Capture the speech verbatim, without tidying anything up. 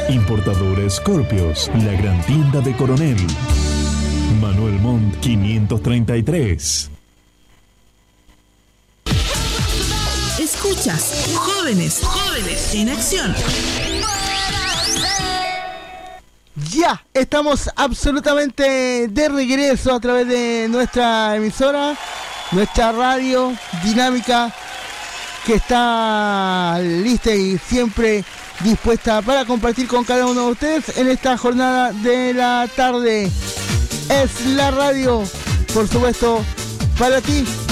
Importadora Scorpios, la gran tienda de Coronel. Manuel Montt quinientos treinta y tres. Escuchas Jóvenes, Jóvenes en Acción. Ya, estamos absolutamente de regreso a través de nuestra emisora, nuestra radio dinámica, que está lista y siempre dispuesta para compartir con cada uno de ustedes en esta jornada de la tarde. Es la radio, por supuesto, para ti,